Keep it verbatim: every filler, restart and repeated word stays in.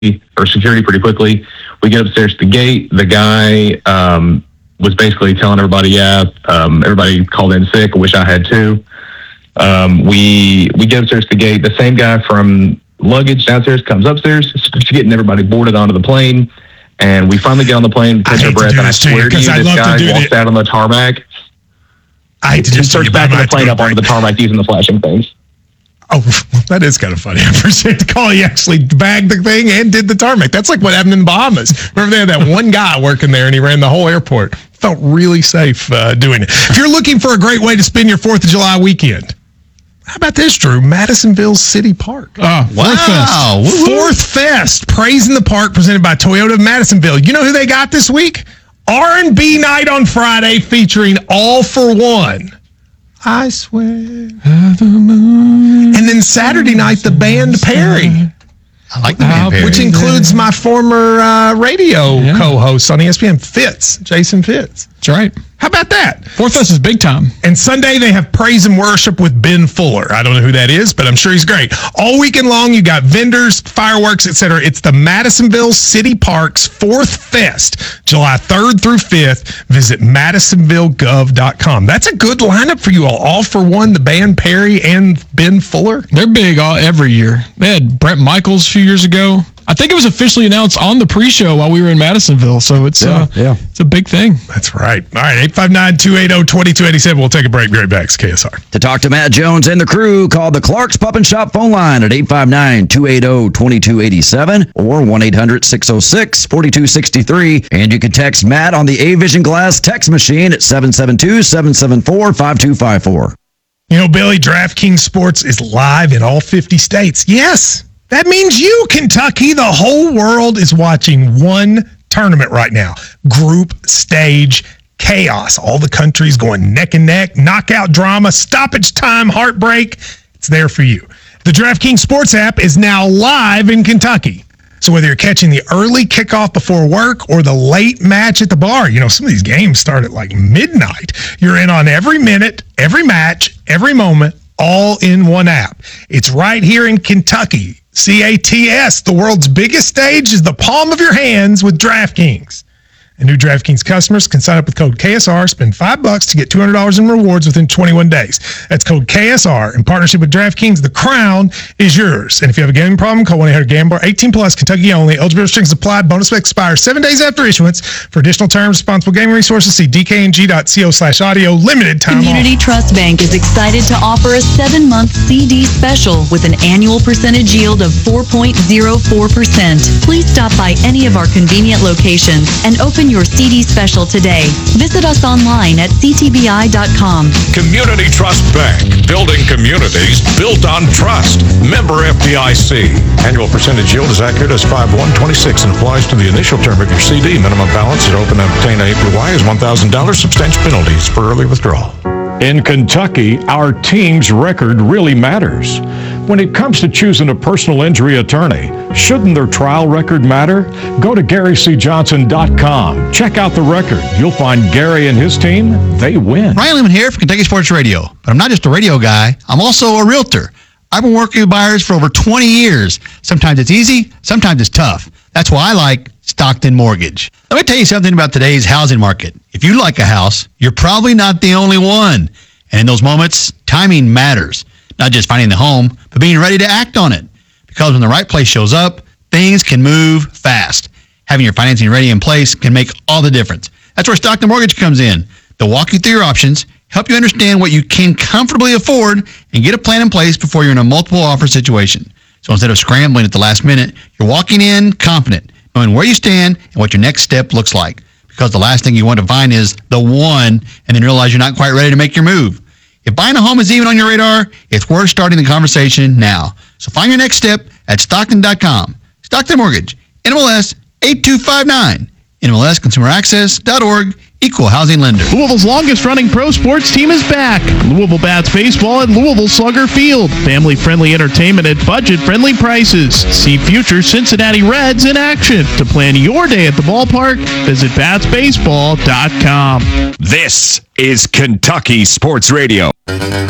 or security pretty quickly. We get upstairs to the gate. The guy um, was basically telling everybody, yeah, um, everybody called in sick. I wish I had too. Um, we we get upstairs to the gate. The same guy from luggage downstairs comes upstairs, starts getting everybody boarded onto the plane. And we finally get on the plane, catch our breath, and I swear to you, this guy walks out on the tarmac. I hate to just starts backing the plane up onto the tarmac using the flashing things. Oh, that is kind of funny. I appreciate the call. He actually bagged the thing and did the tarmac. That's like what happened in the Bahamas. Remember, they had that one guy working there, and he ran the whole airport. Felt really safe uh, doing it. If you're looking for a great way to spend your fourth of July weekend, how about this, Drew? Madisonville City Park. Oh, wow. Fourth Fest. Fourth Fest. Praise in the Park, presented by Toyota of Madisonville. You know who they got this week? R and B night on Friday featuring All for One. I swear. The moon. And then Saturday night, the band Perry. I like the band Perry. Which includes my former uh, radio yeah. co-host on E S P N, Fitz, Jason Fitz. That's right. How about that? Fourth Fest is big time. And Sunday, they have Praise and Worship with Ben Fuller. I don't know who that is, but I'm sure he's great. All weekend long, you got vendors, fireworks, et cetera. It's the Madisonville City Park's Fourth Fest, July third through fifth. Visit madisonville gov dot com. That's a good lineup for you all. All for One, the band Perry and Ben Fuller. They're big all every year. They had Brett Michaels a few years ago. I think it was officially announced on the pre-show while we were in Madisonville, so it's yeah, uh, yeah. it's a big thing. That's right. All right, eight five nine, two eight zero, two two eight seven. We'll take a break. Be right back. It's K S R. To talk to Matt Jones and the crew, call the Clark's Pub and Shop phone line at eight five nine, two eight zero, two two eight seven or one eight hundred, six oh six, four two six three. And you can text Matt on the A-Vision Glass text machine at seven seven two, seven seven four, five two five four. You know, Billy, DraftKings Sports is live in all fifty states. Yes. That means you, Kentucky. The whole world is watching one tournament right now. Group stage chaos. All the countries going neck and neck, knockout drama, stoppage time, heartbreak. It's there for you. The DraftKings Sports app is now live in Kentucky. So whether you're catching the early kickoff before work or the late match at the bar, you know, some of these games start at like midnight. You're in on every minute, every match, every moment, all in one app. It's right here in Kentucky. C A T S, the world's biggest stage is the palm of your hands with DraftKings. And new DraftKings customers can sign up with code K S R, spend five bucks to get two hundred dollars in rewards within twenty-one days. That's code K S R. In partnership with DraftKings, the crown is yours. And if you have a gambling problem, call one eight hundred gambler. eighteen plus, Kentucky only. Eligibility restrictions apply. Bonus expires seven days after issuance. For additional terms, responsible gaming resources, see d k n g dot co slash audio. Limited time Community offer. Trust Bank is excited to offer a seven-month C D special with an annual percentage yield of four point zero four percent. Please stop by any of our convenient locations and open your C D special today. Visit us online at c t b i dot com. Community Trust Bank, building communities built on trust. Member F D I C. Annual percentage yield is accurate as five one twenty-six and applies to the initial term of your C D. Minimum balance to open and obtain A P Y is one thousand dollars. Substantial penalties for early withdrawal. In Kentucky, our team's record really matters. When it comes to choosing a personal injury attorney, shouldn't their trial record matter? Go to Gary C Johnson dot com. Check out the record. You'll find Gary and his team, they win. Ryan Lehman here for Kentucky Sports Radio. But I'm not just a radio guy. I'm also a realtor. I've been working with buyers for over twenty years. Sometimes it's easy, sometimes it's tough. That's why I like Stockton Mortgage. Let me tell you something about today's housing market. If you like a house, you're probably not the only one. And in those moments, timing matters. Not just finding the home, but being ready to act on it. Because when the right place shows up, things can move fast. Having your financing ready in place can make all the difference. That's where Stockton Mortgage comes in. They'll walk you through your options, help you understand what you can comfortably afford, and get a plan in place before you're in a multiple offer situation. So instead of scrambling at the last minute, you're walking in confident, knowing where you stand and what your next step looks like. Because the last thing you want to find is the one, and then realize you're not quite ready to make your move. If buying a home is even on your radar, it's worth starting the conversation now. So find your next step at Stockton dot com. Stockton Mortgage, N M L S eight two five nine. N M L S consumer access dot org, equal housing lender. Louisville's longest-running pro sports team is back. Louisville Bats Baseball at Louisville Slugger Field. Family-friendly entertainment at budget-friendly prices. See future Cincinnati Reds in action. To plan your day at the ballpark, visit bats baseball dot com. This is Kentucky Sports Radio.